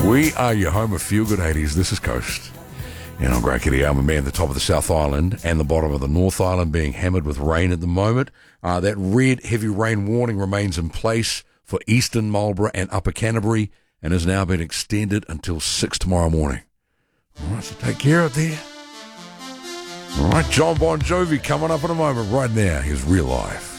We are your home of Feel Good 80s. This is Coast. And I'm Greg Kitty. I'm a man at the top of the South Island and the bottom of the North Island being hammered with rain at the moment. That red heavy rain warning remains in place for Eastern Marlborough and Upper Canterbury and has now been extended until 6 tomorrow morning. All right, so take care of there. All right, John Bon Jovi coming up in a moment right now. Here's Real Life.